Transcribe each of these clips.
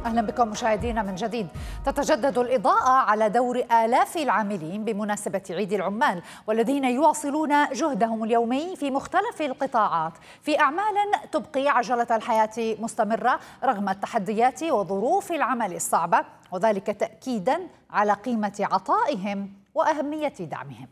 أهلا بكم مشاهدينا من جديد. تتجدد الإضاءة على دور آلاف العاملين بمناسبة عيد العمال، والذين يواصلون جهدهم اليومي في مختلف القطاعات في أعمال تبقي عجلة الحياة مستمرة رغم التحديات وظروف العمل الصعبة، وذلك تأكيدا على قيمة عطائهم وأهمية دعمهم.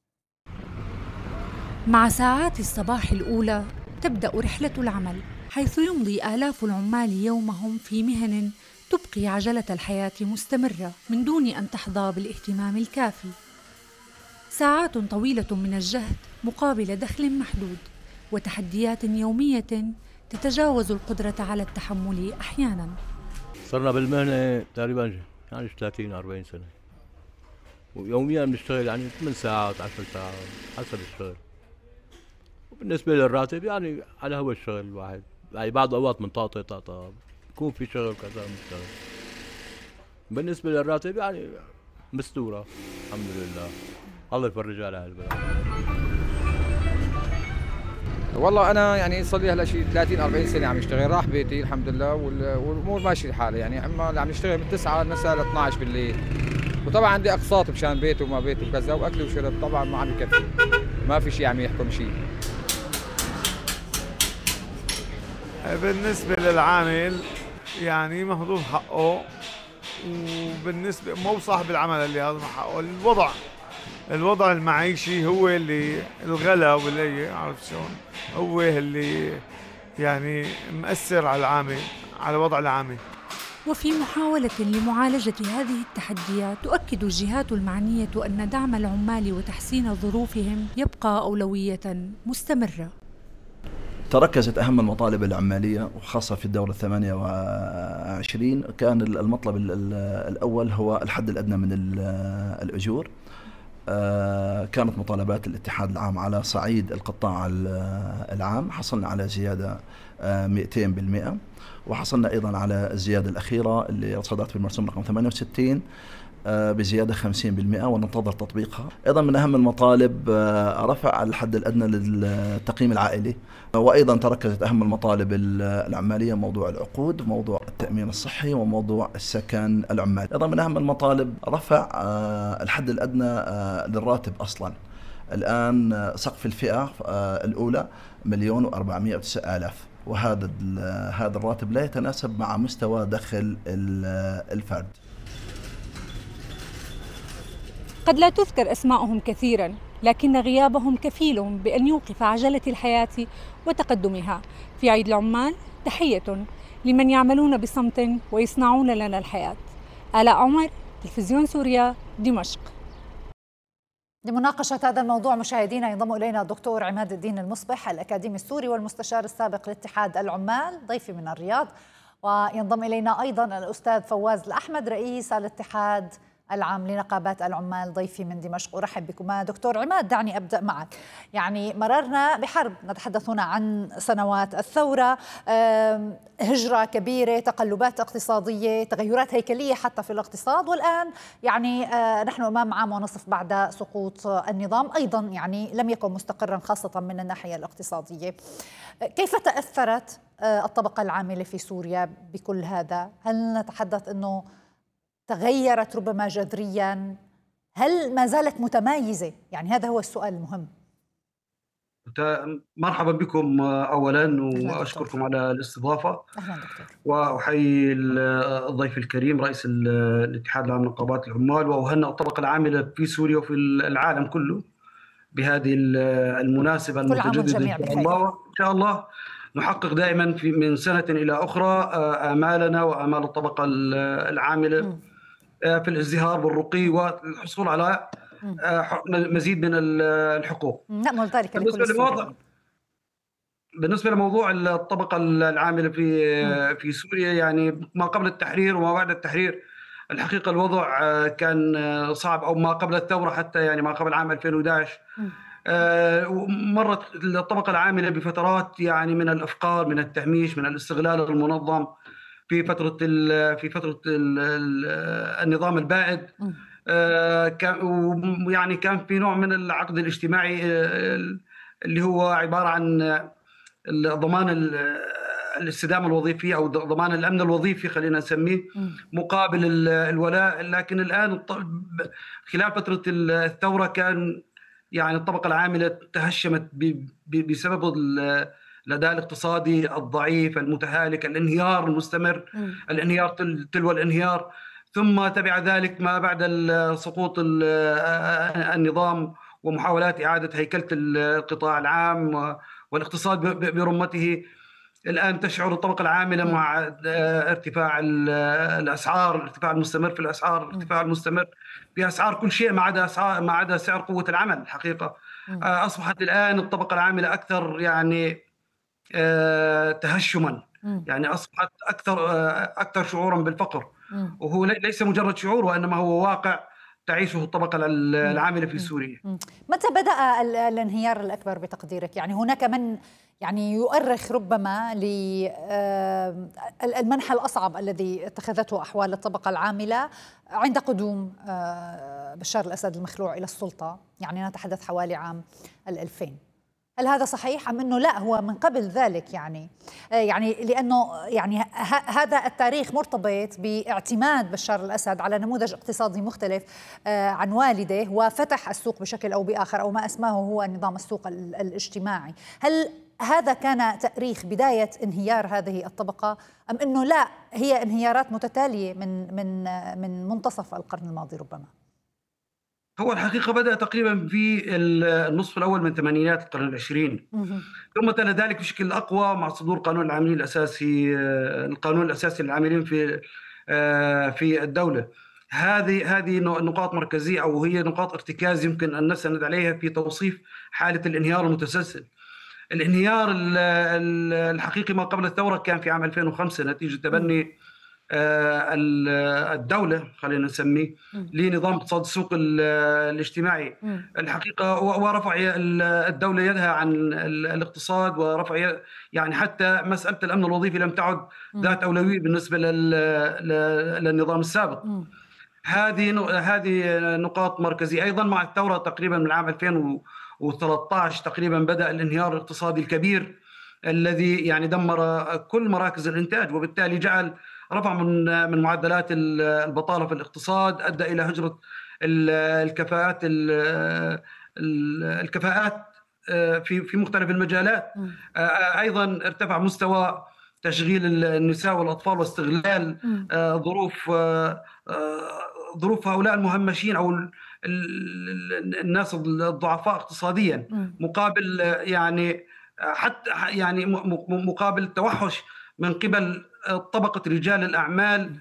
مع ساعات الصباح الأولى تبدأ رحلة العمل، حيث يمضي آلاف العمال يومهم في مهن تبقي عجلة الحياة مستمرة من دون أن تحظى بالاهتمام الكافي. ساعات طويلة من الجهد مقابل دخل محدود، وتحديات يومية تتجاوز القدرة على التحمل أحياناً. صرنا بالمهنة تقريباً 30-40 سنة، ويومياً بنشتغل 8 ساعات 10 ساعات حسب الشغل. وبالنسبة للراتب على هو الشغل الواحد، بعض أوقات من طاقة يكون في شغل كذا مشتغل. بالنسبة للراتب مستورة الحمد لله، الله يفرج على هالبلد. والله أنا صار لي هلا شيء 30-40 سنة عم اشتغل، راح بيتي الحمد لله والأمور ماشية الحالة، أما عم نشتغل من 9 المساء ل 12 بالليل، وطبعا عندي أقساط مشان بيتي وما بيتي وكذا، وأكل وشرب طبعا ما عم يكفي، ما في شيء عم يحكم شيء. بالنسبة للعامل مهضوم حقه، وبالنسبة مو صاحب العمل اللي هضم حقه. الوضع المعيشي هو اللي الغلا واللي عرفت شلون، هو اللي مؤثر على العامل، على وضع العامل. وفي محاولة لمعالجة هذه التحديات، تؤكد الجهات المعنية أن دعم العمال وتحسين ظروفهم يبقى أولوية مستمرة. تركزت أهم المطالب العمالية وخاصة في الدورة 28. كان المطلب الأول هو الحد الأدنى من الأجور. كانت مطالبات الاتحاد العام على صعيد القطاع العام، حصلنا على زيادة 200%، وحصلنا أيضا على الزيادة الأخيرة اللي صدرت في المرسوم رقم 68 بزيادة 50%، وننتظر تطبيقها. أيضا من أهم المطالب رفع الحد الأدنى للتقييم العائلي، وأيضا تركزت أهم المطالب العمالية موضوع العقود، موضوع التأمين الصحي، وموضوع السكن العمالي. أيضا من أهم المطالب رفع الحد الأدنى للراتب أصلا. الآن سقف الفئة الأولى 1,409,000، وهذا الراتب لا يتناسب مع مستوى دخل الفرد. قد لا تذكر أسماءهم كثيراً، لكن غيابهم كفيل بأن يوقف عجلة الحياة وتقدمها. في عيد العمال تحية لمن يعملون بصمت ويصنعون لنا الحياة. آلاء عمر، تلفزيون سوريا، دمشق. لمناقشة هذا الموضوع مشاهدينا ينضم إلينا الدكتور عماد الدين المصبح، الأكاديمي السوري والمستشار السابق لاتحاد العمال، ضيفي من الرياض. وينضم إلينا أيضا الأستاذ فواز الأحمد، رئيس الاتحاد العام لنقابات العمال، ضيفي من دمشق. أرحب بكما دكتور عماد. دعني أبدأ معك. مررنا بحرب، نتحدث هنا عن سنوات الثورة، هجرة كبيرة، تقلبات اقتصادية، تغيرات هيكلية حتى في الاقتصاد، والآن نحن أمام عام ونصف بعد سقوط النظام، أيضا لم يكن مستقرا خاصة من الناحية الاقتصادية. كيف تأثرت الطبقة العاملة في سوريا بكل هذا؟ هل نتحدث أنه تغيرت ربما جذريا؟ هل ما زالت متمايزة؟ هذا هو السؤال المهم. مرحبا بكم أولا، وأشكركم على الاستضافة. أهلا دكتور. وأحيي الضيف الكريم رئيس الاتحاد العام لنقابات العمال، وأهنئ الطبقة العاملة في سوريا وفي العالم كله بهذه المناسبة المتجددة. إن شاء الله نحقق دائما من سنة إلى أخرى آمالنا وآمال الطبقة العاملة في الازدهار والرقي والحصول على مزيد من الحقوق. نأمل ذلك لكل السوريين. بالنسبة لموضوع الطبقة العاملة في سوريا، ما قبل التحرير وما بعد التحرير، الحقيقة الوضع كان صعب، أو ما قبل الثورة حتى، ما قبل عام 2011 مرت الطبقة العاملة بفترات من الإفقار، من التهميش، من الاستغلال المنظم في فترة النظام البائد. كان في نوع من العقد الاجتماعي اللي هو عبارة عن ضمان الاستدامة الوظيفية أو ضمان الأمن الوظيفي خلينا نسميه مقابل الولاء. لكن الآن خلال فترة الثورة كان يعني الطبقة العاملة تهشمت بسبب الأداء الاقتصادي الضعيف المتهالك، الانهيار المستمر، الانهيار تلو الانهيار. ثم تبع ذلك ما بعد سقوط النظام ومحاولات إعادة هيكلة القطاع العام والاقتصاد برمته. الآن تشعر الطبقة العاملة مع ارتفاع الأسعار، الارتفاع المستمر في الأسعار، الارتفاع المستمر في أسعار كل شيء ما عدا سعر قوة العمل. الحقيقة أصبحت الآن الطبقة العاملة أكثر يعني تهشما، يعني أصبحت أكثر شعورا بالفقر، وهو ليس مجرد شعور وإنما هو واقع تعيشه الطبقة العاملة في سوريا. متى بدأ الانهيار الأكبر بتقديرك؟ يعني هناك من يعني يؤرخ ربما للمنحى الأصعب الذي اتخذته أحوال الطبقة العاملة عند قدوم بشار الأسد المخلوع إلى السلطة، يعني نتحدث حوالي عام 2000. هل هذا صحيح أم أنه لا هو من قبل ذلك؟ يعني لأنه يعني هذا التاريخ مرتبط باعتماد بشار الأسد على نموذج اقتصادي مختلف عن والده، وفتح السوق بشكل أو بآخر، أو ما أسماه هو نظام السوق الاجتماعي. هل هذا كان تأريخ بداية انهيار هذه الطبقة أم أنه لا هي انهيارات متتالية من منتصف القرن الماضي ربما؟ هو الحقيقة بدأ تقريبا في النصف الأول من ثمانينات القرن العشرين، ثم تلا ذلك بشكل أقوى مع صدور قانون العاملين الأساسي، القانون الأساسي للعاملين في الدولة. هذه نقاط مركزية أو هي نقاط ارتكاز يمكن أن نستند عليها في توصيف حالة الانهيار المتسلسل. الانهيار الحقيقي ما قبل الثورة كان في عام 2005 نتيجة تبني الدولة خلينا نسميه لنظام اقتصاد السوق الاجتماعي. الحقيقة ورفع الدولة يدها عن الاقتصاد، ورفع يعني حتى مسألة الأمن الوظيفي لم تعد ذات أولوية بالنسبة للنظام السابق. هذه نقاط مركزية. أيضا مع الثورة تقريبا من عام 2013 تقريبا بدأ الانهيار الاقتصادي الكبير الذي يعني دمر كل مراكز الإنتاج، وبالتالي جعل رفع من معدلات البطالة في الاقتصاد، أدى إلى هجرة الكفاءات في مختلف المجالات. أيضا ارتفع مستوى تشغيل النساء والأطفال واستغلال ظروف هؤلاء المهمشين أو الناس الضعفاء اقتصاديا، مقابل يعني حتى يعني مقابل التوحش من قبل طبقة رجال الأعمال.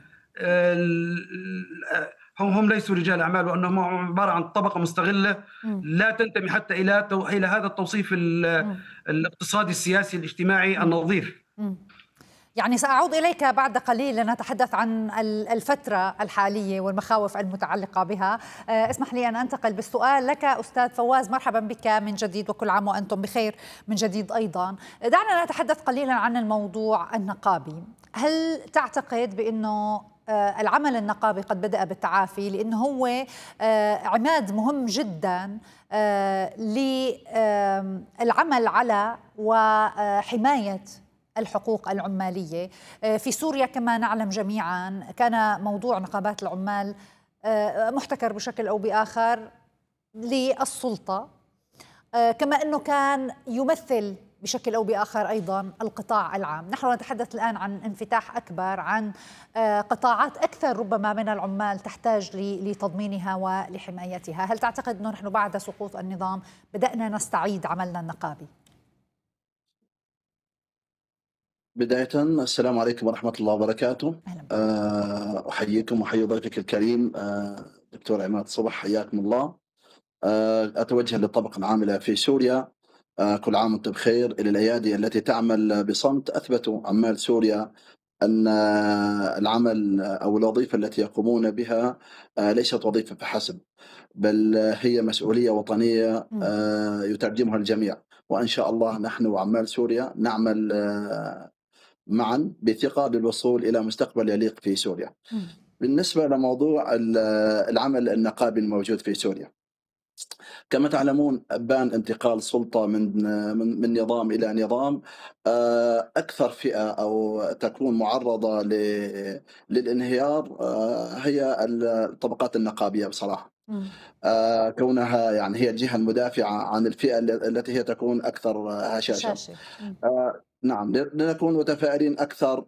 هم ليسوا رجال أعمال، وأنهم عبارة عن طبقة مستغلة لا تنتمي حتى إلى هذا التوصيف الاقتصادي السياسي الاجتماعي النظيف. يعني سأعود إليك بعد قليل لنتحدث عن الفترة الحالية والمخاوف المتعلقة بها. اسمح لي أن أنتقل بالسؤال لك أستاذ فواز. مرحبا بك من جديد، وكل عام وأنتم بخير من جديد أيضا. دعنا نتحدث قليلا عن الموضوع النقابي. هل تعتقد بأنه العمل النقابي قد بدأ بالتعافي، لأنه هو عماد مهم جدا للعمل على وحماية الحقوق العمالية في سوريا؟ كما نعلم جميعا كان موضوع نقابات العمال محتكر بشكل أو بآخر للسلطة، كما أنه كان يمثل بشكل أو بآخر أيضا القطاع العام. نحن نتحدث الآن عن انفتاح أكبر، عن قطاعات أكثر ربما من العمال تحتاج لتضمينها ولحمايتها. هل تعتقد أنه نحن بعد سقوط النظام بدأنا نستعيد عملنا النقابي؟ بداية السلام عليكم ورحمة الله وبركاته. أحييكم وأحيي ضيفك الكريم دكتور عماد صبح، حياكم الله. أتوجه للطبقة العاملة في سوريا، كل عام وأنتم بخير. إلى الأيادي التي تعمل بصمت، أثبتوا عمال سوريا أن العمل أو الوظيفة التي يقومون بها ليست وظيفة فحسب، بل هي مسؤولية وطنية يترجمها الجميع. وإن شاء الله نحن وعمال سوريا نعمل معا بثقة للوصول إلى مستقبل يليق في سوريا. بالنسبة لموضوع العمل النقابي الموجود في سوريا، كما تعلمون بان انتقال سلطة من نظام إلى نظام. أكثر فئة أو تكون معرضة للانهيار هي الطبقات النقابية بصراحة. مم. كونها يعني هي الجهة المدافعة عن الفئة التي هي تكون أكثر هشاشة. شاشة. مم. نعم، لنكون متفائلين أكثر.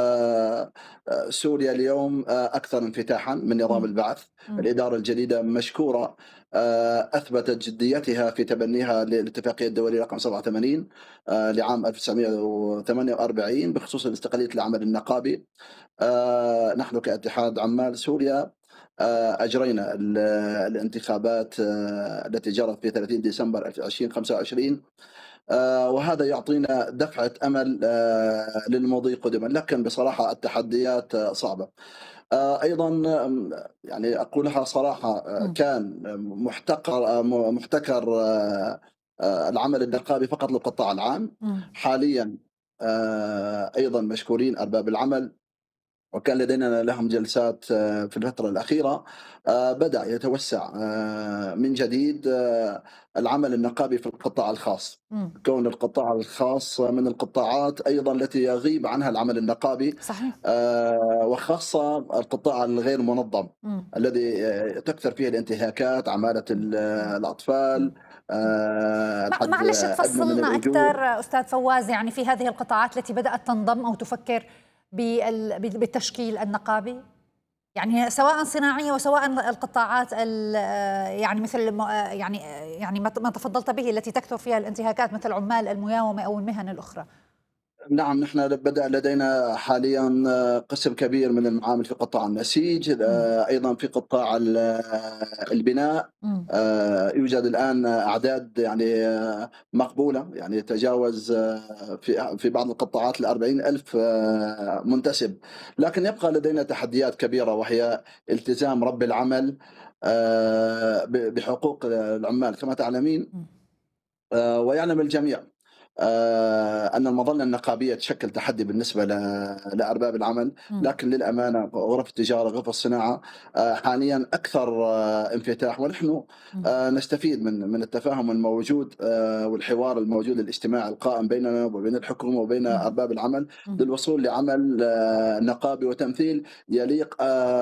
سوريا اليوم أكثر انفتاحا من نظام مم. البعث. مم. الإدارة الجديدة مشكورة، أثبتت جديتها في تبنيها للاتفاقية الدولية رقم 87 لعام 1948 بخصوص استقلالية العمل النقابي. نحن كاتحاد عمال سوريا أجرينا الانتخابات التي جرت في 30 ديسمبر 2025. وهذا يعطينا دفعة أمل للمضي قدما، لكن بصراحة التحديات صعبة. أيضا يعني أقولها صراحة، مم. كان محتكر العمل النقابي فقط للقطاع العام. مم. حاليا أيضا مشكورين أرباب العمل، وكان لدينا لهم جلسات في الفترة الأخيرة. بدأ يتوسع من جديد العمل النقابي في القطاع الخاص. مم. كون القطاع الخاص من القطاعات أيضا التي يغيب عنها العمل النقابي، صحيح. وخاصة القطاع الغير منظم مم. الذي تكثر فيه الانتهاكات، عمالة الأطفال، الحد معلش أدنى من تفصلنا الأجور. أكثر أستاذ فواز، يعني في هذه القطاعات التي بدأت تنضم أو تفكر بالتشكيل النقابي، يعني سواء صناعية وسواء القطاعات يعني مثل يعني ما تفضلت به التي تكثر فيها الانتهاكات مثل عمال المياومة أو المهن الأخرى. نعم، نحن بدأ لدينا حاليا قسم كبير من المعامل في قطاع النسيج، مم. أيضا في قطاع البناء. مم. يوجد الآن أعداد يعني مقبولة، يعني يتجاوز في بعض القطاعات 40,000 منتسب. لكن يبقى لدينا تحديات كبيرة، وهي التزام رب العمل بحقوق العمال كما تعلمين. مم. ويعلم الجميع أن المظلة النقابية تشكل تحدي بالنسبة لأرباب العمل. مم. لكن للأمانة غرف التجارة، غرف الصناعة حاليا أكثر انفتاح، ونحن مم. نستفيد من التفاهم الموجود والحوار الموجود الاجتماعي القائم بيننا وبين الحكومة وبين مم. أرباب العمل مم. للوصول لعمل نقابي وتمثيل يليق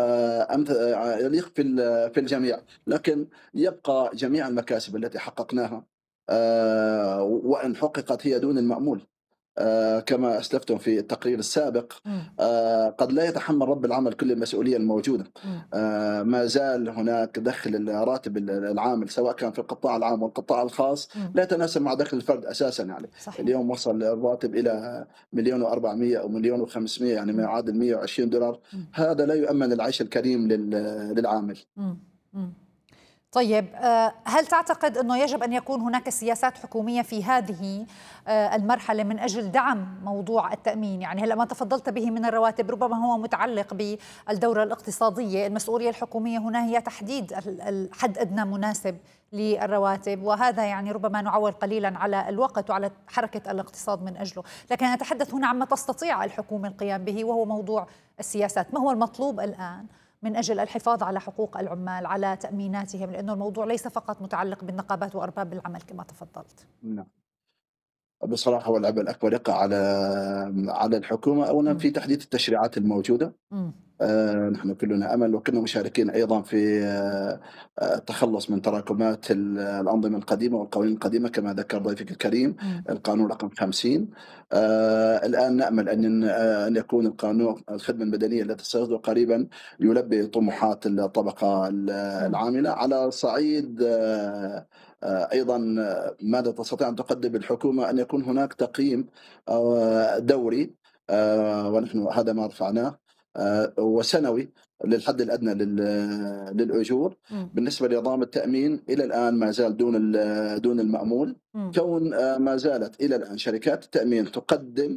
يليق في الجميع. لكن يبقى جميع المكاسب التي حققناها وإن حققت هي دون المأمول، كما أسلفتم في التقرير السابق. مم. قد لا يتحمل رب العمل كل المسؤولية الموجودة. مم. ما زال هناك دخل راتب العامل سواء كان في القطاع العام والقطاع الخاص مم. لا يتناسب مع دخل الفرد أساسا. يعني صحيح. اليوم وصل الراتب إلى 1,400,000 أو 1,500,000، يعني ما مم. يعادل $120. مم. هذا لا يؤمن العيش الكريم للعامل. مم. مم. طيب، هل تعتقد أنه يجب أن يكون هناك سياسات حكومية في هذه المرحلة من أجل دعم موضوع التأمين؟ يعني هلأ ما تفضلت به من الرواتب ربما هو متعلق بالدورة الاقتصادية. المسؤولية الحكومية هنا هي تحديد الحد أدنى مناسب للرواتب، وهذا يعني ربما نعول قليلا على الوقت وعلى حركة الاقتصاد من أجله. لكن أتحدث هنا عما تستطيع الحكومة القيام به، وهو موضوع السياسات. ما هو المطلوب الآن من أجل الحفاظ على حقوق العمال، على تأميناتهم، لأنه الموضوع ليس فقط متعلق بالنقابات وأرباب العمل كما تفضلت؟ نعم، بصراحة هو العبء الأكبر يقع على الحكومة أولا مم. في تحديث التشريعات الموجودة. مم. نحن كلنا أمل وكنا مشاركين أيضا في التخلص من تراكمات الأنظمة القديمة والقوانين القديمة كما ذكر ضيفك الكريم. مم. القانون رقم 50. الآن نأمل أن يكون القانون الخدمة المدنية التي سيصدر قريبا يلبي طموحات الطبقة مم. العاملة. على صعيد أيضا ماذا تستطيع أن تقدم الحكومة؟ أن يكون هناك تقييم دوري، ونحن هذا ما رفعناه، وسنوي للحد الأدنى للأجور. مم. بالنسبة لنظام التأمين إلى الآن ما زال دون المأمول. مم. كون ما زالت إلى الآن شركات التأمين تقدم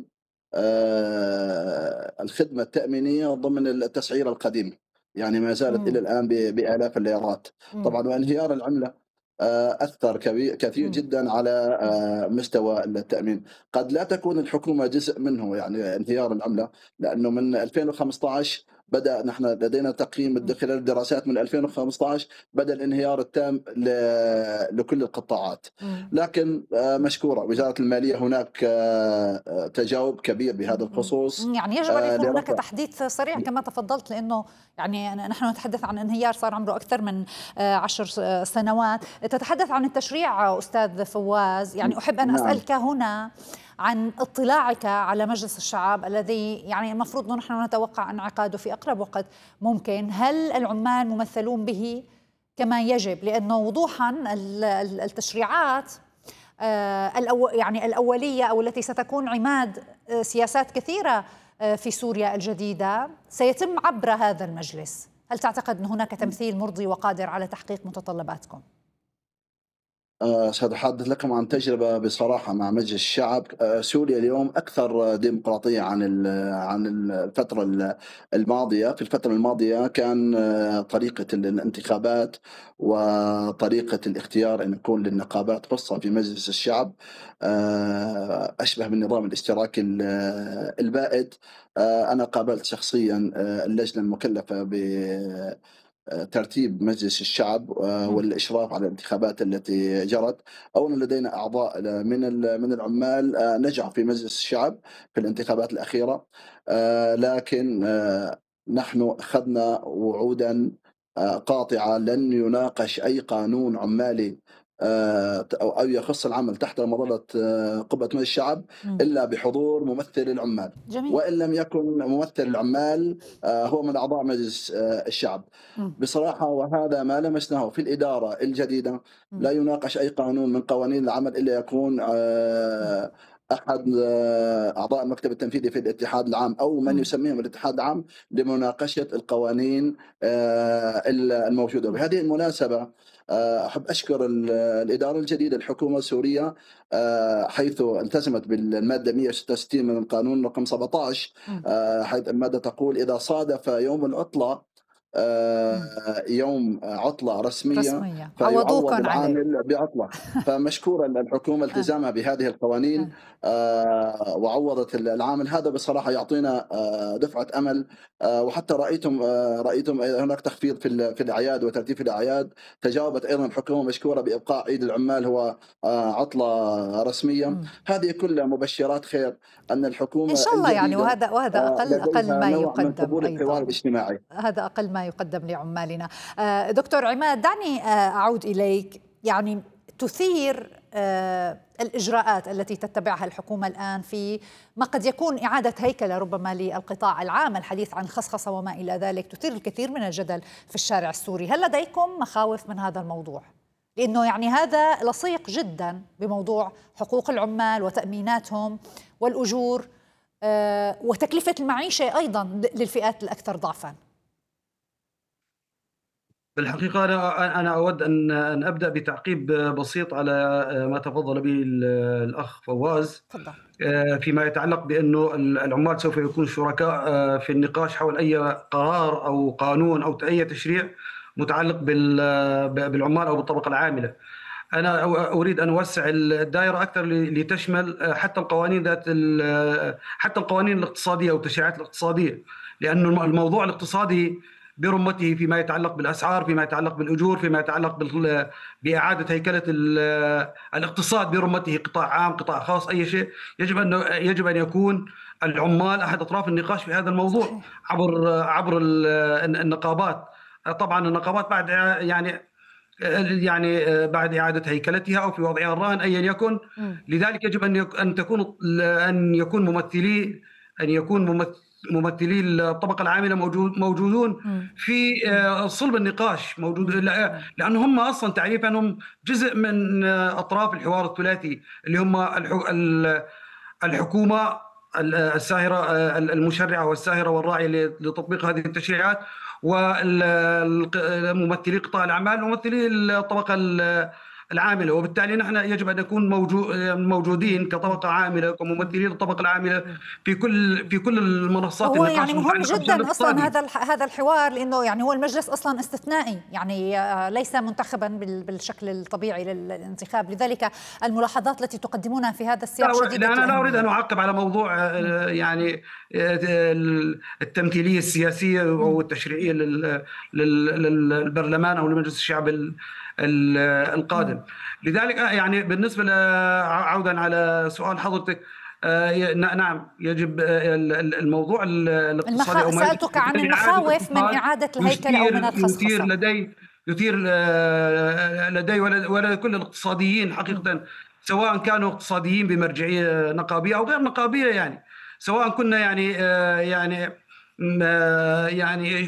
الخدمة التأمينية ضمن التسعيرة القديمة، يعني ما زالت إلى مم. الآن بآلاف الليرات. مم. طبعا وانهيار العملة أثر كثير مم. جدا على مستوى التأمين. قد لا تكون الحكومة جزء منه، يعني انهيار العملة، لأنه من 2015 بدأ نحن لدينا تقييم خلال الدراسات من 2015 بدأ الانهيار التام لكل القطاعات. لكن مشكورة وزارة المالية هناك تجاوب كبير بهذا الخصوص. يعني يجب أن يكون هناك تحديث سريع كما تفضلت، لأنه يعني نحن نتحدث عن انهيار صار عمره أكثر من 10 سنوات. تتحدث عن التشريع أستاذ فواز، يعني أحب أن أسألك هنا عن اطلاعك على مجلس الشعب الذي يعني المفروض نحن نتوقع انعقاده في أقرب وقت ممكن. هل العمال ممثلون به كما يجب؟ لأنه وضوحا التشريعات يعني الأولية أو التي ستكون عماد سياسات كثيرة في سوريا الجديدة سيتم عبر هذا المجلس. هل تعتقد أن هناك تمثيل مرضي وقادر على تحقيق متطلباتكم؟ سأتحدث لكم عن تجربة بصراحة مع مجلس الشعب. سوريا اليوم أكثر ديمقراطية عن الفترة الماضية. في الفترة الماضية كان طريقة الانتخابات وطريقة الاختيار أن يكون للنقابات خاصة في مجلس الشعب أشبه بالنظام الاشتراكي البائد. أنا قابلت شخصيا اللجنة المكلفة ترتيب مجلس الشعب والإشراف على الانتخابات التي جرت. أولا لدينا أعضاء من العمال نجحوا في مجلس الشعب في الانتخابات الأخيرة، لكن نحن أخذنا وعودا قاطعة لن يناقش أي قانون عمالي أو يخص العمل تحت مظلة قبة مجلس الشعب إلا بحضور ممثل العمال. جميل. وإن لم يكن ممثل العمال هو من أعضاء مجلس الشعب. بصراحة وهذا ما لمسناه في الإدارة الجديدة. لا يناقش أي قانون من قوانين العمل إلا يكون أحد أعضاء المكتب التنفيذي في الاتحاد العام أو من يسميهم الاتحاد العام لمناقشة القوانين الموجودة. بهذه المناسبة أحب أشكر الإدارة الجديدة الحكومة السورية حيث التزمت بالمادة 166 من القانون رقم 17 حيث المادة تقول إذا صادف يوم العطلة يوم عطلة رسمية فيعوض العامل بعطلة. فمشكورة الحكومة التزامها بهذه القوانين وعوضت العامل. هذا بصراحة يعطينا دفعة أمل. وحتى رأيتم هناك تخفيض في الأعياد وترتيب في الأعياد. تجاوبت أيضا الحكومة مشكورة بإبقاء عيد العمال هو عطلة رسمية. هذه كلها مبشرات خير أن الحكومة إن شاء الله يعني وهذا أقل ما يقدم الحوار الاجتماعي. هذا أقل ما يقدم لعمالنا. دكتور عماد، دعني أعود إليك. يعني تثير الإجراءات التي تتبعها الحكومة الآن في ما قد يكون إعادة هيكلة ربما للقطاع العام، الحديث عن خصخصة وما إلى ذلك، تثير الكثير من الجدل في الشارع السوري. هل لديكم مخاوف من هذا الموضوع؟ لأنه يعني هذا لصيق جدا بموضوع حقوق العمال وتأميناتهم والأجور وتكلفة المعيشة أيضا للفئات الأكثر ضعفا. بالحقيقة أنا أود أن أبدأ بتعقيب بسيط على ما تفضل به الأخ فواز فيما يتعلق بأنه العمال سوف يكونوا شركاء في النقاش حول أي قرار أو قانون أو أي تشريع متعلق بالعمال أو بالطبقة العاملة. أنا أريد أن أوسع الدائرة أكثر لتشمل حتى القوانين الاقتصادية أو التشريعات الاقتصادية، لأن الموضوع الاقتصادي برمته فيما يتعلق بالأسعار، فيما يتعلق بالأجور، فيما يتعلق بإعادة هيكلة الاقتصاد برمته، قطاع عام قطاع خاص أي شيء، يجب أن يكون العمال أحد أطراف النقاش في هذا الموضوع عبر النقابات. طبعا النقابات بعد بعد إعادة هيكلتها أو في وضعها الراهن أيا يكن. لذلك يجب أن يكون ممثلي الطبقة العاملة موجودون في صلب النقاش، لأن هم أصلا تعريفا هم جزء من أطراف الحوار الثلاثي اللي هم الحكومة الساهرة المشرعة والساهرة والراعية لتطبيق هذه التشريعات، وممثلي قطاع الأعمال وممثلي الطبقة العاملة، وبالتالي نحن يجب أن نكون موجودين كطبقة عاملة، كممثلين الطبقة العاملة في كل المنصات هو النقاش يعني مهم المتعلقة بالشأن جدا اصلا الاقتصادي. هذا الحوار، لانه يعني هو المجلس اصلا استثنائي، يعني ليس منتخبا بالشكل الطبيعي للانتخاب، لذلك الملاحظات التي تقدمونها في هذا السياق شديدة أنا لا أريد أن الأهمية. أعقب على موضوع يعني التمثيلية السياسية أو التشريعية للبرلمان أو لمجلس الشعب القادم. لذلك يعني بالنسبة عودا على سؤال حضرتك، نعم يجب الموضوع الاقتصادي أو سألتك عن المخاوف من إعادة الهيكلة أو من الخصخصة. يثير لدي ولدى كل الاقتصاديين حقيقة، سواء كانوا اقتصاديين بمرجعية نقابية أو غير نقابية، يعني سواء كنا يعني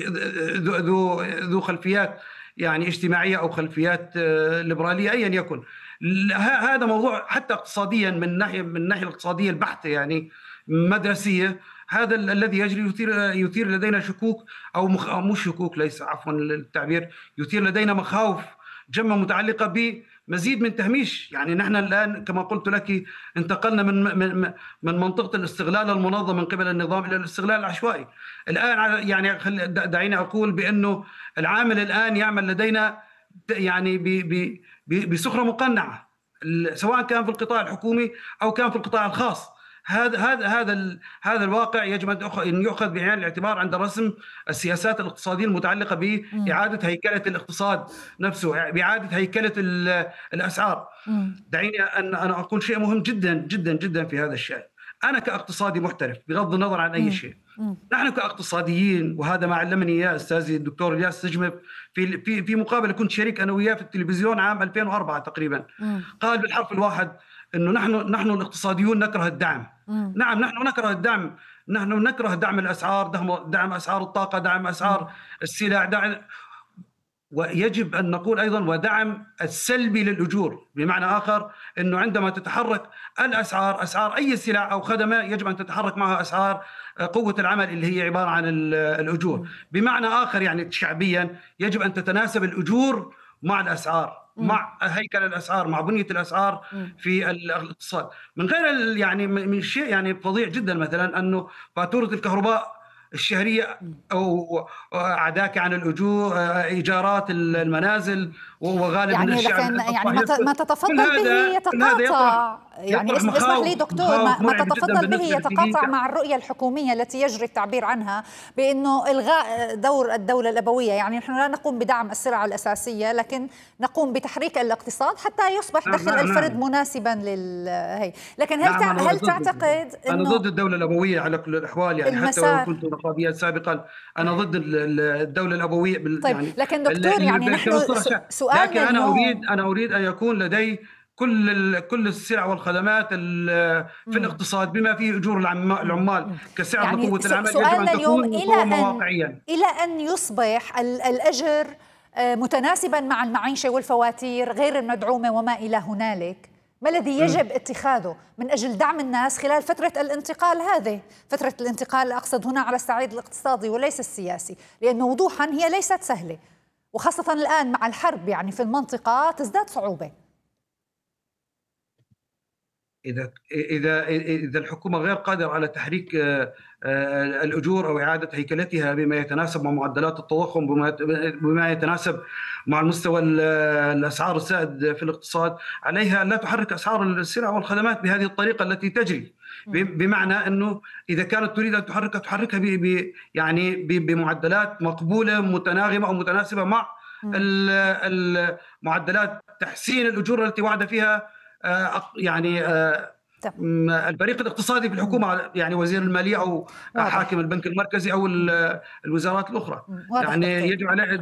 ذو خلفيات يعني اجتماعية أو خلفيات ليبرالية أيا يكن. هذا موضوع حتى اقتصاديا من الناحية الاقتصادية البحتة، يعني مدرسية. هذا الذي يجري يثير لدينا شكوك أو مش شكوك، ليس عفوا التعبير، يثير لدينا مخاوف جمة متعلقة بمزيد من تهميش. يعني نحن الآن كما قلت لك انتقلنا من منطقة الاستغلال المنظم من قبل النظام إلى الاستغلال العشوائي. الآن يعني دعيني أقول بأنه العامل الآن يعمل لدينا يعني بسخرة مقنعة، سواء كان في القطاع الحكومي أو كان في القطاع الخاص. هذا الواقع يجب أن يؤخذ بعين الاعتبار عند رسم السياسات الاقتصادية المتعلقة بإعادة هيكلة الاقتصاد نفسه، بإعادة هيكلة الأسعار. دعيني أن أنا أقول شيء مهم جدا جدا جدا في هذا الشأن. أنا كاقتصادي محترف بغض النظر عن أي شيء، نحن كاقتصاديين، وهذا ما علمني إياه أستاذي الدكتور إلياس سجمب في مقابلة كنت شريك أنا وياه في التلفزيون عام 2004 تقريبا، قال بالحرف الواحد إنه نحن الاقتصاديون نكره الدعم. نعم نحن نكره الدعم، نحن نكره دعم الأسعار، دعم أسعار الطاقة، دعم أسعار السلع، ويجب أن نقول أيضا ودعم السلبي للأجور، بمعنى آخر أنه عندما تتحرك الأسعار، أسعار أي سلع أو خدمة، يجب أن تتحرك معها أسعار قوة العمل اللي هي عبارة عن الأجور. بمعنى آخر يعني شعبيا يجب أن تتناسب الأجور مع الأسعار، مع هيكل الأسعار، مع بنية الأسعار في الاقتصاد. من غير يعني من شيء يعني فظيع جدا مثلا أنه فاتورة الكهرباء الشهرية أو عداك عن الأجور، إيجارات المنازل، وغالب يعني الشعب لكن يعني ما تتفضل به يتقاطع، يعني اسمح لي دكتور، ما تتفضل به يتقاطع مع الرؤية الحكومية التي يجري التعبير عنها بأنه إلغاء دور الدولة الأبوية. يعني نحن لا نقوم بدعم السلع الأساسية، لكن نقوم بتحريك الاقتصاد حتى يصبح دخل الفرد مناسبا للهي. لكن هل تعتقد أنه أنا ضد الدولة الأبوية على كل الأحوال، يعني حتى لو كنت نقابيا سابقا أنا ضد الدولة الأبوية. طيب يعني لكن دكتور يعني نحن لكن أنا أريد أن يكون لدي كل السلع والخدمات في الاقتصاد بما فيه أجور العمال كسعر يعني لقوة العمل، يجب أن تكون واقعيا إلى أن يصبح الأجر متناسبا مع المعيشة والفواتير غير المدعومة وما إلى هنالك. ما الذي يجب اتخاذه من أجل دعم الناس خلال فترة الانتقال هذه؟ فترة الانتقال أقصد هنا على الصعيد الاقتصادي وليس السياسي، لأنه وضوحا هي ليست سهلة، وخاصة الآن مع الحرب يعني في المنطقة تزداد صعوبة. إذا الحكومة غير قادرة على تحريك الأجور أو إعادة هيكلتها بما يتناسب مع معدلات التضخم، بما يتناسب مع المستوى الأسعار السائد في الاقتصاد، عليها لا تحرك أسعار السلع والخدمات بهذه الطريقة التي تجري. بمعنى أنه إذا كانت تريد أن تحركها يعني بمعدلات مقبولة متناغمة أو متناسبة مع المعدلات تحسين الأجور التي وعد فيها يعني الفريق الاقتصادي في الحكومة، يعني وزير المالية أو حاكم البنك المركزي أو الوزارات الأخرى. يعني يجب عليه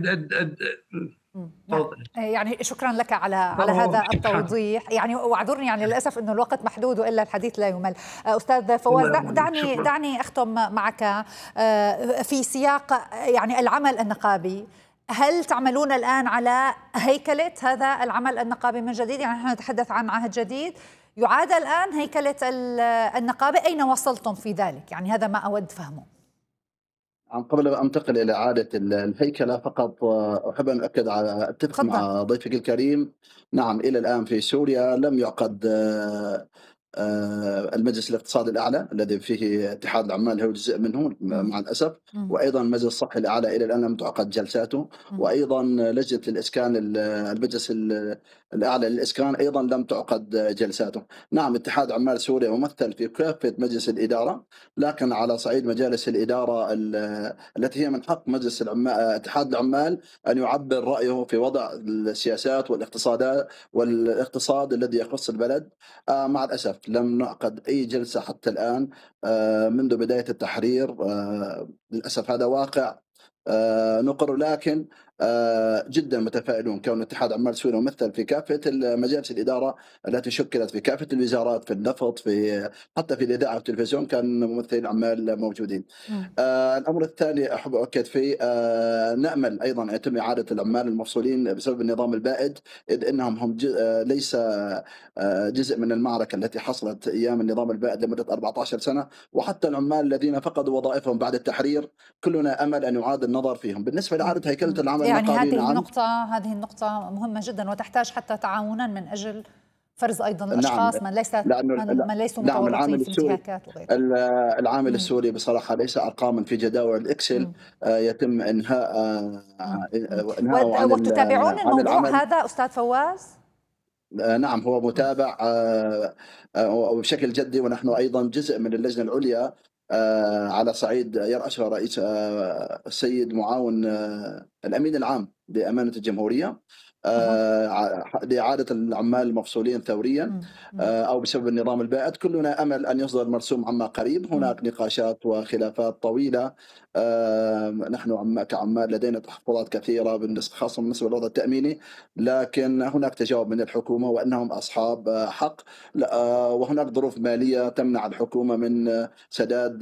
يعني شكرا لك على هذا التوضيح. يعني واعذرني يعني للأسف أنه الوقت محدود وإلا الحديث لا يمل. أستاذ فواز، دعني أختم معك في سياق يعني العمل النقابي. هل تعملون الآن على هيكلة هذا العمل النقابي من جديد؟ يعني نحن نتحدث عن عهد جديد، يعاد الآن هيكلة النقابة، أين وصلتم في ذلك؟ يعني هذا ما أود فهمه. قبل أن أنتقل إلى إعادة الهيكلة فقط أحب أن أؤكد على أتفق مع ضيفك الكريم. نعم، إلى الآن في سوريا لم يعقد المجلس الاقتصادي الأعلى الذي فيه اتحاد العمال هو جزء منه مع الأسف، وأيضا المجلس الصحي الأعلى إلى الآن لم تعقد جلساته، وأيضا لجنة الإسكان المجلس الأعلى للإسكان أيضا لم تعقد جلساته. نعم، اتحاد عمال سوريا ممثل في كافة مجلس الإدارة، لكن على صعيد مجالس الإدارة التي هي من حق مجلس اتحاد العمال أن يعبر رأيه في وضع السياسات والاقتصاد الذي يخص البلد. مع الأسف لم نعقد أي جلسة حتى الآن منذ بداية التحرير. للأسف هذا واقع نقر، لكن جدا متفائلون كون اتحاد عمال سوريا ممثل في كافة مجالس الإدارة التي شكلت في كافة الوزارات، في النفط، حتى في الإذاعة والتلفزيون كان ممثلين عمال موجودين. الأمر الثاني أحب أؤكد فيه، نأمل أيضا أن يتم إعادة العمال المفصولين بسبب النظام البائد، إذ أنهم ليس جزء من المعركة التي حصلت أيام النظام البائد لمدة 14 سنة، وحتى العمال الذين فقدوا وظائفهم بعد التحرير كلنا أمل أن يعاد النظر فيهم. بالنسبة لإعادة هيكلة العمل يعني هذه النقطة مهمة جدا وتحتاج حتى تعاونا من أجل فرز أيضا الأشخاص من ليسوا متورطين في انتهاكات وغيرها. العامل السوري بصراحة ليس أرقاما في جداول الإكسل يتم إنهاء وتتابعون الموضوع هذا أستاذ فواز؟ نعم، هو متابع وبشكل جدي، ونحن أيضا جزء من اللجنة العليا على صعيد يرأسها رئيس السيد معاون الأمين العام لأمانة الجمهورية لإعادة العمال المفصولين ثوريا أو بسبب النظام البائد. كلنا أمل أن يصدر مرسوم عما قريب. هناك نقاشات وخلافات طويلة. نحن كعمال لدينا تحفظات كثيرة خاصة بالنسبة للوضع التأميني، لكن هناك تجاوب من الحكومة وأنهم أصحاب حق، وهناك ظروف مالية تمنع الحكومة من سداد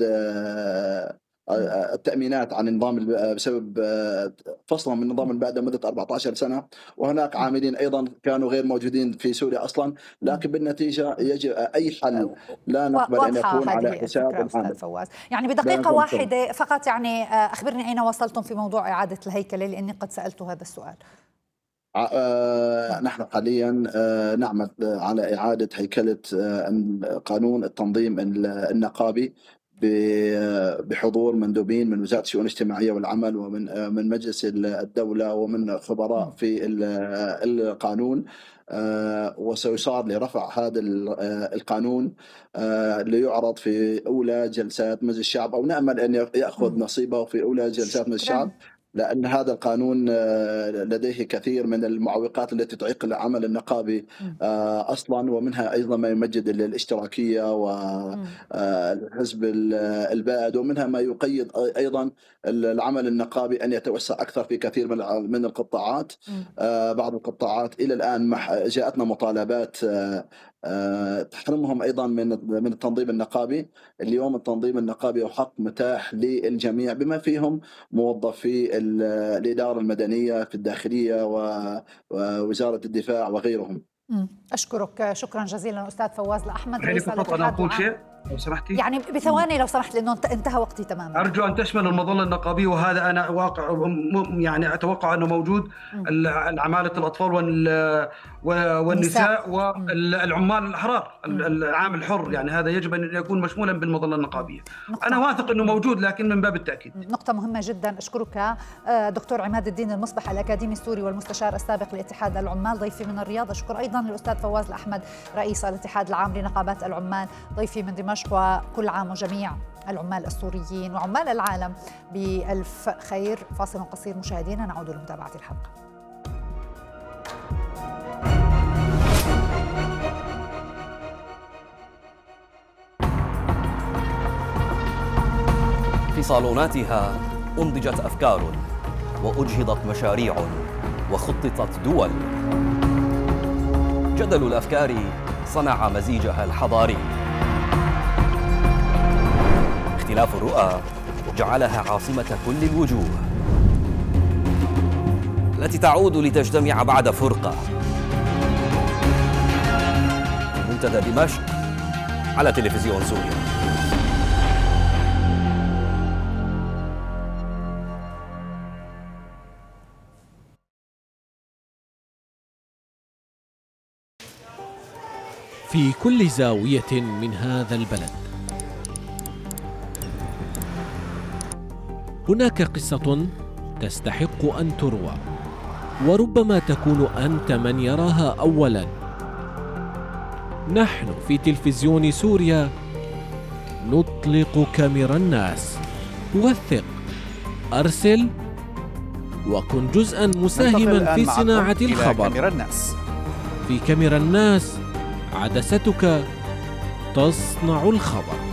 التأمينات عن النظام بسبب فصلهم من النظام البائد لمدة 14 سنة. وهناك عاملين أيضا كانوا غير موجودين في سوريا أصلا، لكن بالنتيجة يجب أي حل لا نقبل أن يكون على حساب العامل. فواز، يعني بدقيقة واحدة فقط، يعني أخبرني أين وصلتم في موضوع إعادة الهيكلة، لأني قد سألت هذا السؤال. نحن حاليا نعمل على إعادة هيكلة قانون التنظيم النقابي بحضور مندوبين من وزارة الشؤون الاجتماعية والعمل ومن مجلس الدولة ومن خبراء في القانون، وسيصار لرفع هذا القانون ليعرض في أولى جلسات مجلس الشعب، أو نأمل أن يأخذ نصيبه في أولى جلسات مجلس الشعب، لأن هذا القانون لديه كثير من المعوقات التي تعيق العمل النقابي أصلا، ومنها أيضا ما يمجد الاشتراكية والحزب البائد، ومنها ما يقيد أيضا العمل النقابي أن يتوسع أكثر في كثير من القطاعات. بعض القطاعات إلى الآن جاءتنا مطالبات تحرمهم أيضا من التنظيم النقابي. اليوم التنظيم النقابي حق متاح للجميع بما فيهم موظفي الإدارة المدنية في الداخلية ووزارة الدفاع وغيرهم. أشكرك شكرا جزيلا أستاذ فواز الأحمد. يعني فقط أنا أقول شيء لو سمحتي، يعني بثواني لو سمحت، لأنه انتهى وقتي تماما. أرجو أن تشمل المظلة النقابية، وهذا أنا واقع يعني أتوقع أنه موجود. العمالة الأطفال والنساء والعمال الأحرار، العامل الحر، يعني هذا يجب أن يكون مشمولا بالمظلة النقابية. أنا واثق أنه موجود، لكن من باب التأكيد. نقطة مهمة جدا. أشكرك دكتور عماد الدين المصبح الأكاديمي السوري والمستشار السابق لاتحاد العمال ضيفي من الرياض. أشكر أيضا الأستاذ فواز الأحمد رئيس الاتحاد العام لنقابات العمال ضيفي من دمشق. وكل عام وجميع العمال السوريين وعمال العالم بألف خير. فاصل قصير مشاهدينا، نعود لمتابعة الحلقة. في صالوناتها أنضجت أفكار وأجهضت مشاريع وخططت دول. جدل الأفكار صنع مزيجها الحضاري. اختلاف الرؤى جعلها عاصمة كل الوجوه التي تعود لتجتمع بعد فرقة. منتدى دمشق على تلفزيون سوريا. في كل زاوية من هذا البلد. هناك قصة تستحق أن تروى، وربما تكون أنت من يراها أولاً. نحن في تلفزيون سوريا نطلق كاميرا الناس. وثق، أرسل، وكن جزءاً مساهماً في صناعة الخبر. كاميرا الناس. في كاميرا الناس عدستك تصنع الخبر.